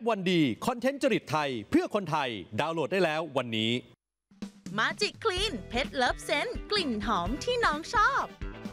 วันดีคอนเทนต์จริตไทยเพื่อคนไทยดาวน์โหลดได้แล้ววันนี้มาจิกคลีนเพชรเลิฟเซนต์กลิ่นหอมที่น้องชอบ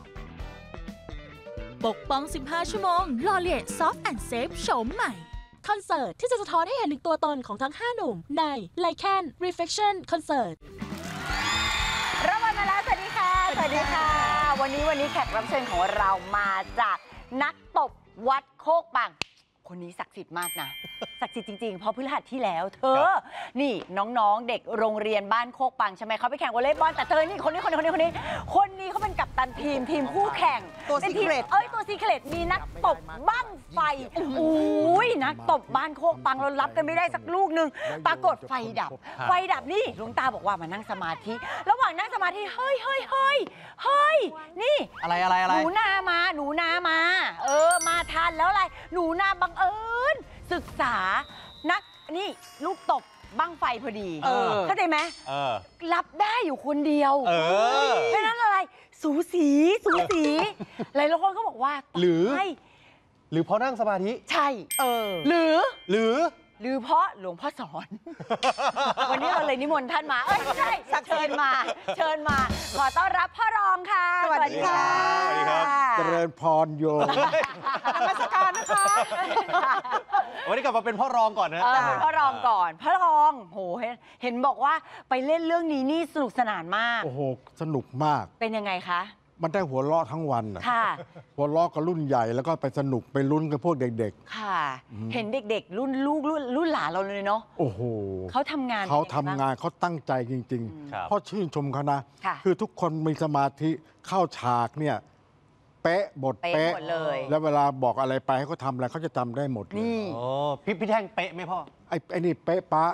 ปกป้อง15 ชั่วโมงลอเลียซอฟต์แอนด์เซฟโฉมใหม่คอนเสิร์ตที่จะสะท้อนให้เห็นถึงตัวตนของทั้ง5หนุ่มใน Lycan Reflection Concert รับวันมาแล้วสวัสดีค่ะสวัสดีค่ะวันนี้แขกรับเชิญของเรามาจากนักตบวัดโคกปังคนนี้ศักดิ์สิทธิ์มากนะศักดิ์สิทธิ์จริงๆเพราะพฤหัสที่แล้วเธอนี่น้องๆเด็กโรงเรียนบ้านโคกปังใช่ไหมเขาไปแข่งวอลเลย์บอลแต่เธอนี่คนนี้เขาเป็นกัปตันทีมคู่แข่งตัวซีเครตตัวซีเครตมีนักตบบั้งไฟอุ้ยนักตบบ้านโคกปังเรารับกันไม่ได้สักลูกนึงปรากฏไฟดับนี่หลวงตาบอกว่ามานั่งสมาธิระหว่างนั่งสมาธิเฮ้ยนี่อะไรหนูนามามาทันแล้วอะไรหนูนาบังเอิญศึกษานักนี่ลูกตบบั้งไฟพอดีเข้าใจไหมรับได้อยู่คนเดียวเพราะนั้นอะไรสูสีหลายคนก็บอกว่าหรือเพราะนั่งสมาธิใช่หรือเพราะหลวงพ่อสอน วันนี้เราเลยนิมนต์ท่านมาใช่เชิญมาขอต้อนรับพ่อรองค่ะสวัสดีค่ะเจริญพรโยมนมัสการนะคะวันนี้กลับมาเป็นพ่อรองก่อนนะพ่อรองก่อนพ่อรองโหเห็นบอกว่าไปเล่นเรื่องนี้นี่สนุกสนานมากโอ้โหสนุกมากเป็นยังไงคะมันได้หัวเราะทั้งวันค่ะหัวเราะกับรุ่นใหญ่แล้วก็ไปสนุกไปลุ้นกับพวกเด็กๆค่ะเห็นเด็กๆรุ่นลูกรุ่นหลานเราเลยเนาะโอ้โหเขาทำงานเขาตั้งใจจริงๆเพราะชื่นชมเขานะคือทุกคนมีสมาธิเข้าฉากเนี่ยเป๊ะบทเป๊ะเลยแล้วเวลาบอกอะไรไปให้เขาทำอะไรเขาจะจำได้หมดเลยพี่แท่งเป๊ะไหมพ่อไอ้นี่เป๊ะป๊ะ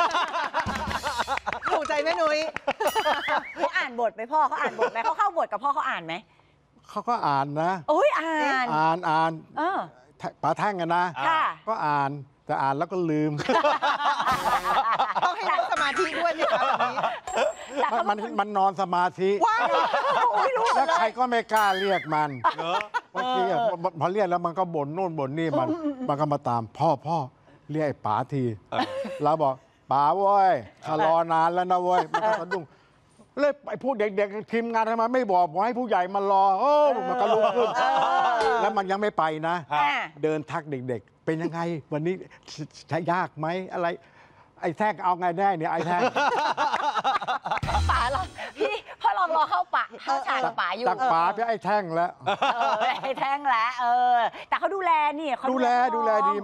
ถูกใจแม่นุ้ยเขาอ่านบทไหมพ่อเขาอ่านบทไหมเขาเข้าบทกับพ่อเขาอ่านไหมเขาก็อ่านนะโอ้ยอ่านป๋าแท่งกันนะก็อ่านแต่อ่านแล้วก็ลืมต้องให้นั่งสมาธิด้วยไหมคะแบบนี้มันนอนสมาธิแล้วใครก็ไม่กล้าเรียกมันบางทีพอเรียกแล้วมันก็บ่นโน่นบ่นนี่มันก็มาตามพ่อเรียกไอ้ป๋าทีเราบอกป๋าเว้ยข้ารอนานแล้วนะเว้ยมันก็สะดุ้งเลยไอ้พวกเด็กๆทีมงานทำไมไม่บอกให้ผู้ใหญ่มารอมันก็ลุกขึ้นแล้วมันยังไม่ไปนะเดินทักเด็กๆเป็นยังไงวันนี้ใช้ยากไหมอะไรไอ้แท่งเอาไงแน่เนี่ยไอ้แท่งป๋าเราพี่พ่อลองรอเข้าฉากป๋าอยู่จากป๋าไปไอ้แท่งแล้วไอ้แท่งแล้วแต่เขาดูแลนี่ดูแลดี